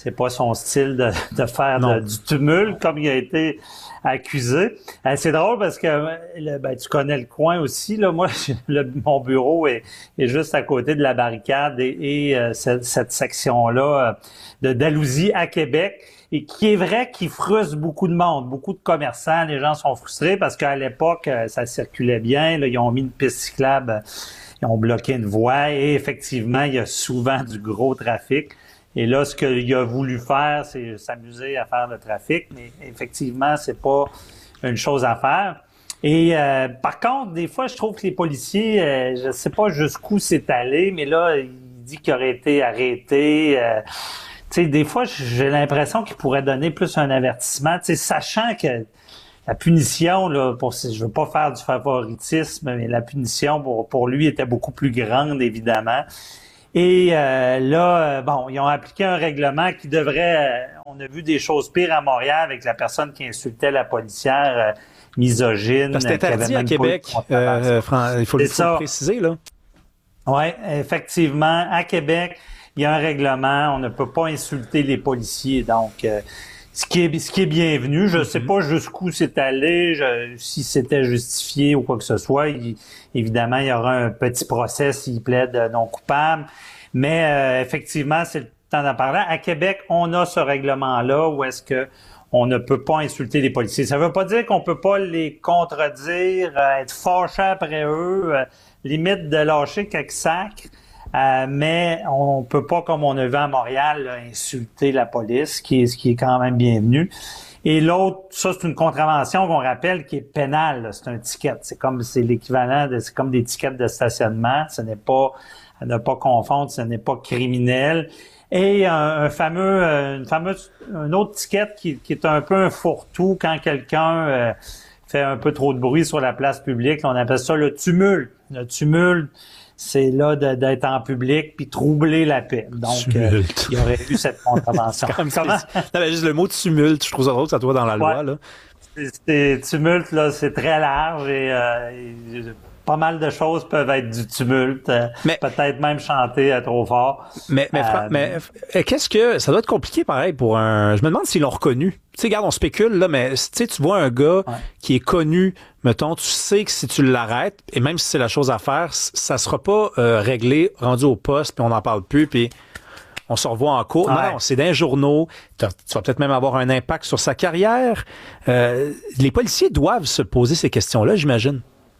c'est pas son style de, de faire de, du tumulte comme il a été accusé. Euh, c'est drôle parce que le, ben, tu connais le coin aussi. Là, moi, le, mon bureau est, est juste à côté de la barricade et, et euh, cette, cette section-là euh, de Dalhousie à Québec. Et qui est vrai qu'il frustre beaucoup de monde, beaucoup de commerçants. Les gens sont frustrés parce qu'à l'époque, ça circulait bien. Là, ils ont mis une piste cyclable, ils ont bloqué une voie et effectivement, il y a souvent du gros trafic. Et là, ce qu'il a voulu faire, c'est s'amuser à faire le trafic, mais effectivement, c'est pas une chose à faire. Et euh, par contre, des fois, je trouve que les policiers, euh, je sais pas jusqu'où c'est allé, mais là, il dit qu'il aurait été arrêté. Euh, Tu sais, des fois, j'ai l'impression qu'il pourrait donner plus un avertissement, tu sais, sachant que la punition, là, pour, je veux pas faire du favoritisme, mais la punition pour, pour lui était beaucoup plus grande, évidemment. Et euh, là, bon, ils ont appliqué un règlement qui devrait... Euh, on a vu des choses pires à Montréal avec la personne qui insultait la policière euh, misogyne. C'est interdit à Québec, euh, Fran- il faut, il faut le préciser, là. Oui, effectivement, à Québec, il y a un règlement, on ne peut pas insulter les policiers, donc euh, ce qui est ce qui est bienvenu. Je ne mm-hmm. sais pas jusqu'où c'est allé, je, si c'était justifié ou quoi que ce soit. Il, évidemment, il y aura un petit procès s'il plaide non coupable, mais euh, effectivement, c'est le temps d'en parler. À Québec, on a ce règlement-là où est-ce que on ne peut pas insulter les policiers. Ça ne veut pas dire qu'on peut pas les contredire, euh, être fâché après eux, euh, limite de lâcher quelques sacres. Euh, mais on peut pas, comme on a vu à Montréal, là, insulter la police, qui est, ce qui est quand même bienvenu. Et l'autre, ça, c'est une contravention qu'on rappelle qui est pénale, là. C'est un ticket. C'est comme, c'est l'équivalent de, c'est comme des tickets de stationnement. Ce n'est pas, à ne pas confondre, ce n'est pas criminel. Et un, un fameux, une fameuse, un autre ticket qui, qui est un peu un fourre-tout quand quelqu'un euh, fait un peu trop de bruit sur la place publique. On appelle ça le tumulte. Le tumulte, c'est là de, d'être en public puis troubler la paix. Donc, euh, il y aurait eu cette contravention. Comme Comment? Non, mais juste le mot tumulte, je trouve ça drôle que ça soit dans la loi. Ouais. Là. C'est, c'est, tumulte, là, c'est très large et, euh, et pas mal de choses peuvent être du tumulte. Euh, mais, peut-être même chanter euh, trop fort. Mais, mais, euh, mais qu'est-ce que... Ça doit être compliqué, pareil, pour un... Je me demande s'ils l'ont reconnu. Tu sais, regarde, on spécule, là, mais tu sais, tu vois un gars ouais. qui est connu, mettons, tu sais que si tu l'arrêtes, et même si c'est la chose à faire, ça sera pas euh, réglé, rendu au poste, puis on n'en parle plus, puis on se revoit en cours. Ouais. Non, non, c'est dans les journaux. Tu vas peut-être même avoir un impact sur sa carrière. Euh, les policiers doivent se poser ces questions-là, j'imagine.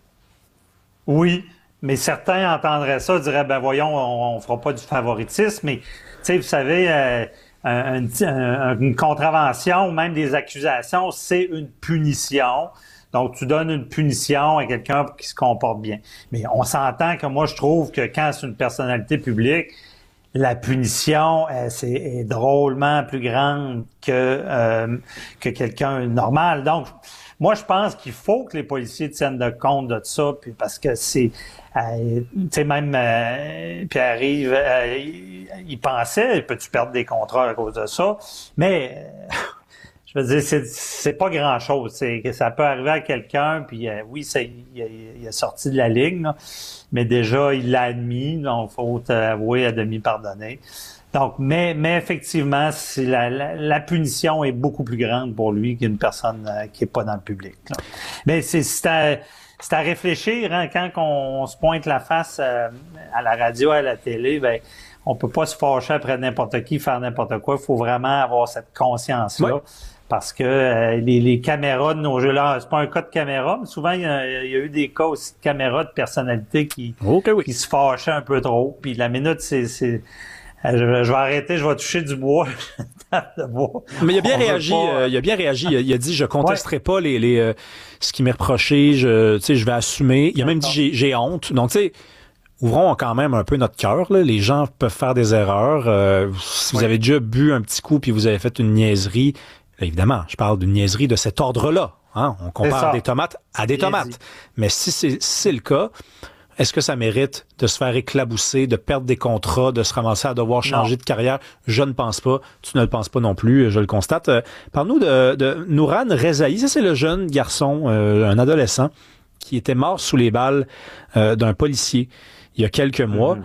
Oui, mais certains entendraient ça, diraient, ben voyons, on, on fera pas du favoritisme, mais tu sais, vous savez, euh, un, un, une contravention ou même des accusations, c'est une punition. Donc, tu donnes une punition à quelqu'un qui se comporte bien. Mais on s'entend que moi, je trouve que quand c'est une personnalité publique, la punition, euh, c'est est drôlement plus grande que euh, que quelqu'un normal. Donc, moi, je pense qu'il faut que les policiers tiennent de compte de ça, puis parce que c'est, euh, tu sais, même euh, Pierre-Yves, euh, il, il pensait, peux-tu perdre des contrats à cause de ça? Mais euh, je veux dire, c'est, c'est pas grand-chose. C'est que ça peut arriver à quelqu'un, puis euh, oui, ça, il, il est sorti de la ligne, là, mais déjà, il l'a admis, donc il faut avouer à demi-pardonner. Donc, mais, mais effectivement, c'est la, la, la punition est beaucoup plus grande pour lui qu'une personne euh, qui est pas dans le public. Là. Mais c'est, c'est, à, c'est à réfléchir, hein, quand on, on se pointe la face euh, à la radio, à la télé, ben on peut pas se fâcher après n'importe qui, faire n'importe quoi. Il faut vraiment avoir cette conscience-là. Ouais. Parce que euh, les, les caméras de nos jeux là, c'est pas un cas de caméra, mais souvent il y a, il y a eu des cas aussi de caméras de personnalités qui, okay, oui. qui se fâchaient un peu trop. Puis la minute, c'est, c'est Je, je vais arrêter, je vais toucher du bois. Mais il a bien on réagi. Pas... Euh, il a bien réagi. Il a, il a dit, je contesterai ouais. pas les, les euh, ce qui m'est reproché. Je, tu sais, je vais assumer. Il a même dit, j'ai, j'ai honte. Donc, tu sais, ouvrons quand même un peu notre cœur. Là. Les gens peuvent faire des erreurs. Euh, si vous oui. avez déjà bu un petit coup puis vous avez fait une niaiserie, évidemment, je parle d'une niaiserie de cet ordre-là. Hein? On compare des tomates à des tomates. Niaiserie. Mais si c'est, si c'est le cas. Est-ce que ça mérite de se faire éclabousser, de perdre des contrats, de se ramasser à devoir changer non. de carrière? Je ne pense pas. Tu ne le penses pas non plus, je le constate. Euh, parle-nous de, de Nouran Rezaï. Ça, c'est le jeune garçon, euh, un adolescent, qui était mort sous les balles euh, d'un policier il y a quelques mois. Mm-hmm.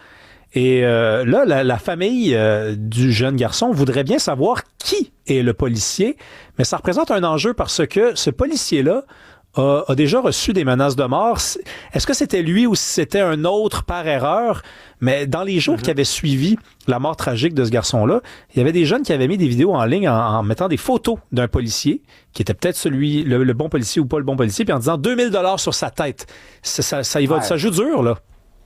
Et euh, là, la, la famille euh, du jeune garçon voudrait bien savoir qui est le policier, mais ça représente un enjeu parce que ce policier-là a, a déjà reçu des menaces de mort. Est-ce que c'était lui ou si c'était un autre par erreur? Mais dans les jours mm-hmm. qui avaient suivi la mort tragique de ce garçon-là, il y avait des jeunes qui avaient mis des vidéos en ligne en, en mettant des photos d'un policier, qui était peut-être celui, le, le bon policier ou pas le bon policier, puis en disant deux mille dollars sur sa tête. Ça, ça, ça, y va, ouais. ça joue dur, là.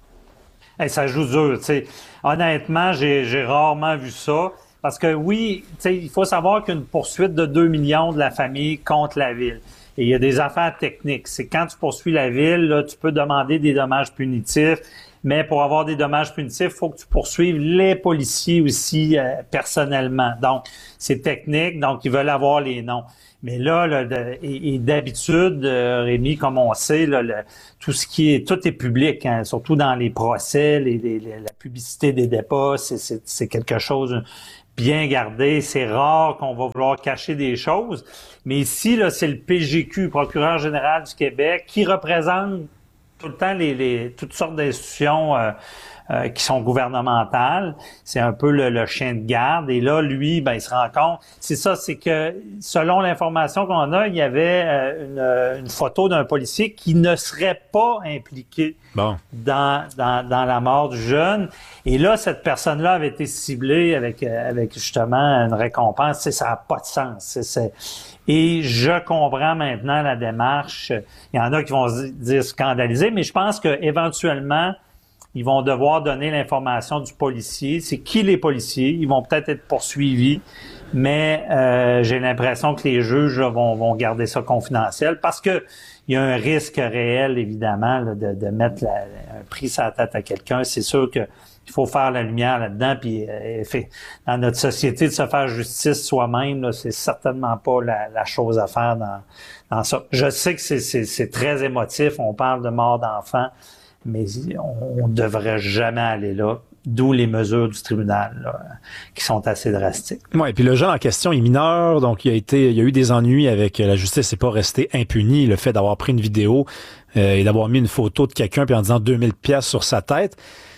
Hey, ça joue dur, tu sais. Honnêtement, j'ai, j'ai rarement vu ça. Parce que oui, tu sais, il faut savoir qu'une poursuite de deux millions de la famille contre la ville. Et il y a des affaires techniques. C'est quand tu poursuis la ville, là, tu peux demander des dommages punitifs. Mais pour avoir des dommages punitifs, il faut que tu poursuives les policiers aussi euh, personnellement. Donc, c'est technique, donc ils veulent avoir les noms. Mais là, là de, et, et d'habitude, euh, Rémi, comme on sait, là, le, tout ce qui est, tout est public, hein, surtout dans les procès, les, les, les, la publicité des dépôts, c'est, c'est, c'est quelque chose bien gardé. C'est rare qu'on va vouloir cacher des choses. Mais ici, là, c'est le P G Q, Procureur général du Québec, qui représente tout le temps les, les toutes sortes d'institutions euh, euh, qui sont gouvernementales. C'est un peu le, le chien de garde. Et là, lui, ben, il se rend compte. C'est ça, c'est que selon l'information qu'on a, il y avait euh, une, une photo d'un policier qui ne serait pas impliqué bon. dans, dans dans la mort du jeune. Et là, cette personne-là avait été ciblée avec avec justement une récompense. C'est, ça n'a pas de sens. C'est, c'est... Et je comprends maintenant la démarche. Il y en a qui vont se dire scandalisés, mais je pense que éventuellement ils vont devoir donner l'information du policier. C'est qui les policiers? Ils vont peut-être être poursuivis, mais euh, j'ai l'impression que les juges là, vont, vont garder ça confidentiel parce que il y a un risque réel, évidemment, là, de, de mettre la, un prix sur la tête à quelqu'un. C'est sûr que il faut faire la lumière là-dedans, puis euh, fait, dans notre société, de se faire justice soi-même, là, c'est certainement pas la, la chose à faire dans, dans ça. Je sais que c'est, c'est, c'est très émotif, on parle de mort d'enfants, mais on ne devrait jamais aller là. D'où les mesures du tribunal là, qui sont assez drastiques. Oui, et puis le jeune en question est mineur, donc il a été, il y a eu des ennuis avec la justice, n'est pas resté impuni. Le fait d'avoir pris une vidéo euh, et d'avoir mis une photo de quelqu'un puis en disant deux mille piastres sur sa tête.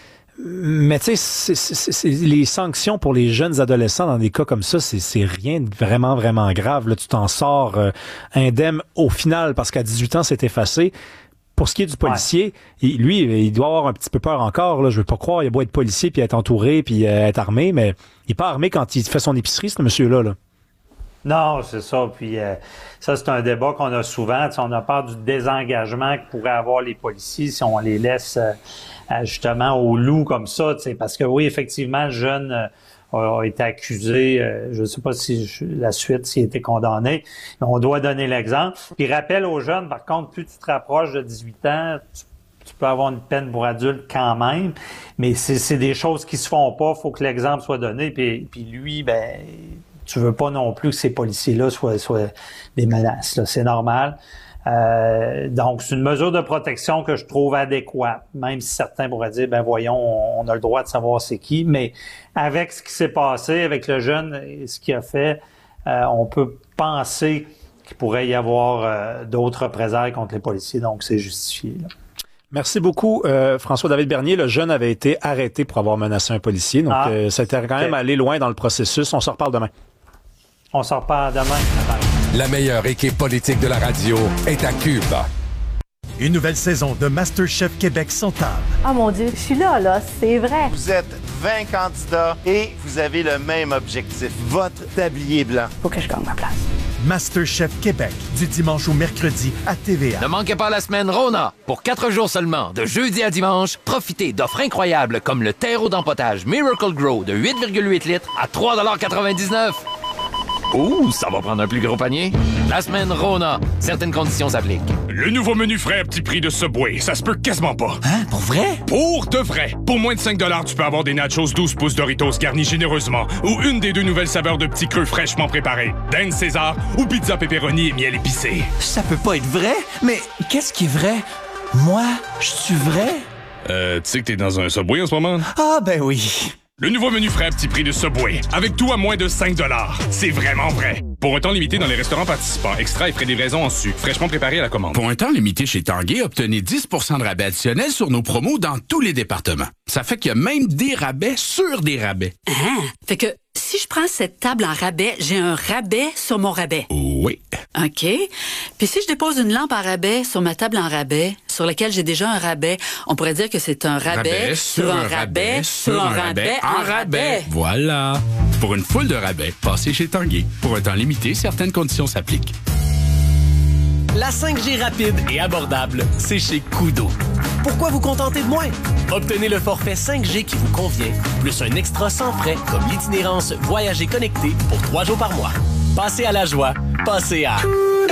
Mais tu sais, c'est, c'est, c'est, les sanctions pour les jeunes adolescents dans des cas comme ça, c'est, c'est rien de vraiment, vraiment grave. Là, tu t'en sors euh, indemne au final parce qu'à dix-huit ans, c'est effacé. Pour ce qui est du policier, ouais. il, lui, il doit avoir un petit peu peur encore. Là. Je veux pas croire, il a beau être policier, puis être entouré, puis euh, être armé, mais il est pas armé quand il fait son épicerie, ce monsieur-là. Là. Non, c'est ça. Puis euh, ça, c'est un débat qu'on a souvent. T'sais, on a peur du désengagement que pourraient avoir les policiers si on les laisse euh, justement au loup comme ça. Parce que oui, effectivement, le jeune euh, a été accusé. Euh, je ne sais pas si je, la suite, s'il a été condamné. Mais on doit donner l'exemple. Puis rappelle aux jeunes, par contre, plus tu te rapproches de dix-huit ans, tu, tu peux avoir une peine pour adulte quand même. Mais c'est, c'est des choses qui se font pas. Il faut que l'exemple soit donné. Puis, puis lui, ben, tu veux pas non plus que ces policiers-là soient, soient des menaces. Là. C'est normal. Euh, donc, c'est une mesure de protection que je trouve adéquate, même si certains pourraient dire, ben voyons, on, on a le droit de savoir c'est qui, mais avec ce qui s'est passé, avec le jeune et ce qu'il a fait, euh, on peut penser qu'il pourrait y avoir euh, d'autres représailles contre les policiers, donc c'est justifié. Là. Merci beaucoup, euh, François-David Bernier. Le jeune avait été arrêté pour avoir menacé un policier, donc ah, euh, ça a été quand même okay. allé loin dans le processus. On s'en reparle demain. On s'en reparle demain. La meilleure équipe politique de la radio est à Cube. Une nouvelle saison de MasterChef Québec s'entame. Ah mon Dieu, je suis là, là, c'est vrai. Vous êtes vingt candidats et vous avez le même objectif, votre tablier blanc. Faut que je gagne ma place. MasterChef Québec, du dimanche au mercredi à T V A. Ne manquez pas la semaine Rona. Pour quatre jours seulement, de jeudi à dimanche, profitez d'offres incroyables comme le terreau d'empotage Miracle Grow de huit virgule huit litres à trois dollars quatre-vingt-dix-neuf. Ouh, ça va prendre un plus gros panier. La semaine Rona. Certaines conditions s'appliquent. Le nouveau menu frais à petit prix de Subway, ça se peut quasiment pas. Hein? Pour vrai? Pour de vrai. Pour moins de cinq dollars, tu peux avoir des nachos douze pouces Doritos garnis généreusement ou une des deux nouvelles saveurs de petits creux fraîchement préparés. Dinde César ou pizza pepperoni et miel épicé. Ça peut pas être vrai? Mais qu'est-ce qui est vrai? Moi, je suis vrai? Euh, tu sais que t'es dans un Subway en ce moment? Ah, ben oui. Le nouveau menu frais à petit prix de Subway, avec tout à moins de cinq dollars. C'est vraiment vrai. Pour un temps limité dans les restaurants participants, extra et frais de livraison en su, fraîchement préparé à la commande. Pour un temps limité chez Tanguay, obtenez dix pour cent de rabais additionnel sur nos promos dans tous les départements. Ça fait qu'il y a même des rabais sur des rabais. Ah, fait que si je prends cette table en rabais, j'ai un rabais sur mon rabais. Oui. OK. Puis si je dépose une lampe en rabais sur ma table en rabais, sur laquelle j'ai déjà un rabais, on pourrait dire que c'est un rabais, rabais sur un rabais, rabais sur un rabais, en rabais. rabais. Voilà. Pour une foule de rabais, passez chez Tanguay. Pour un temps limité, certaines conditions s'appliquent. La cinq G rapide et abordable, c'est chez Koodo. Pourquoi vous contenter de moins? Obtenez le forfait cinq G qui vous convient, plus un extra sans frais comme l'itinérance Voyager connecté pour trois jours par mois. Passez à la joie, passez à...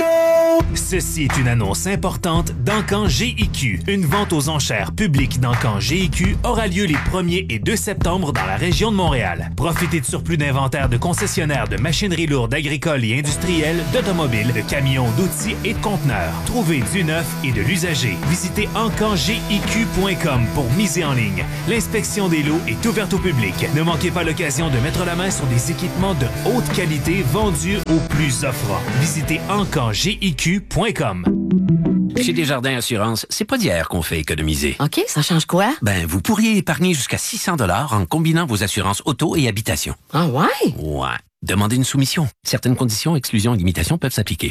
Ceci est une annonce importante d'Encan G I Q. Une vente aux enchères publique d'Encan G I Q aura lieu les premier et deux septembre dans la région de Montréal. Profitez de surplus d'inventaire de concessionnaires de machinerie lourde agricole et industrielle, d'automobiles, de camions, d'outils et de conteneurs. Trouvez du neuf et de l'usager. Visitez encan g i q point com pour miser en ligne. L'inspection des lots est ouverte au public. Ne manquez pas l'occasion de mettre la main sur des équipements de haute qualité vendus aux plus offrants. Visitez encan g i q point com. Chez Desjardins Assurance, c'est pas d'hier qu'on fait économiser. OK, ça change quoi? Ben, vous pourriez épargner jusqu'à six cents dollars en combinant vos assurances auto et habitation. Ah ouais? Ouais. Demandez une soumission. Certaines conditions, exclusions et limitations peuvent s'appliquer.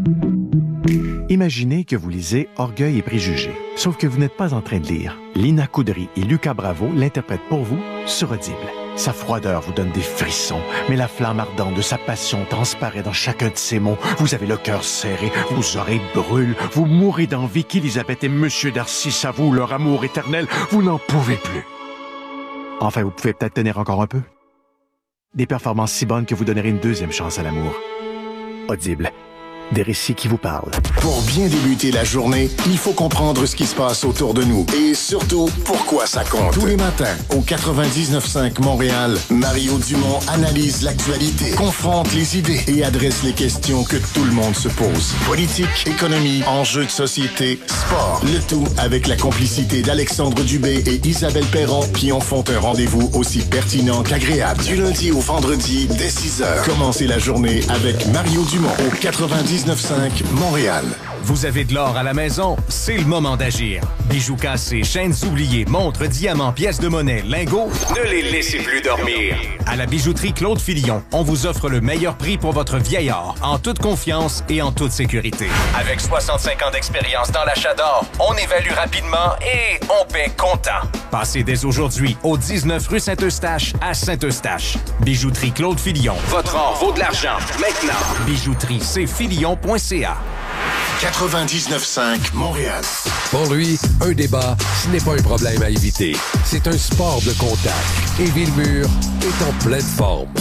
Imaginez que vous lisez Orgueil et préjugés, sauf que vous n'êtes pas en train de lire. Lina Coudry et Lucas Bravo l'interprètent pour vous sur Audible. Sa froideur vous donne des frissons, mais la flamme ardente de sa passion transparaît dans chacun de ses mots. Vous avez le cœur serré, vos oreilles brûlent, vous mourrez d'envie qu'Élisabeth et Monsieur Darcy s'avouent leur amour éternel. Vous n'en pouvez plus. Enfin, vous pouvez peut-être tenir encore un peu. Des performances si bonnes que vous donnerez une deuxième chance à l'amour. Audible. Des récits qui vous parlent. Pour bien débuter la journée, il faut comprendre ce qui se passe autour de nous et surtout, pourquoi ça compte. Tous les matins, au quatre-vingt-dix-neuf cinq Montréal, Mario Dumont analyse l'actualité, confronte les idées et adresse les questions que tout le monde se pose. Politique, économie, enjeux de société, sport. Le tout avec la complicité d'Alexandre Dubé et Isabelle Perron qui en font un rendez-vous aussi pertinent qu'agréable. Du lundi au vendredi, dès six heures. Commencez la journée avec Mario Dumont au quatre-vingt-dix-neuf cinq Montréal. Vous avez de l'or à la maison? C'est le moment d'agir. Bijoux cassés, chaînes oubliées, montres, diamants, pièces de monnaie, lingots, ne les laissez plus dormir. À la bijouterie Claude Filion, on vous offre le meilleur prix pour votre vieil or, en toute confiance et en toute sécurité. Avec soixante-cinq ans d'expérience dans l'achat d'or, on évalue rapidement et on paie comptant. Passez dès aujourd'hui au dix-neuf rue Saint-Eustache à Saint-Eustache. Bijouterie Claude Filion. Votre or vaut de l'argent. Maintenant. Bijouterie c filion point c a. quatre-vingt-dix-neuf cinq Montréal. Pour lui, un débat, ce n'est pas un problème à éviter. C'est un sport de contact. Et Villemur est en pleine forme.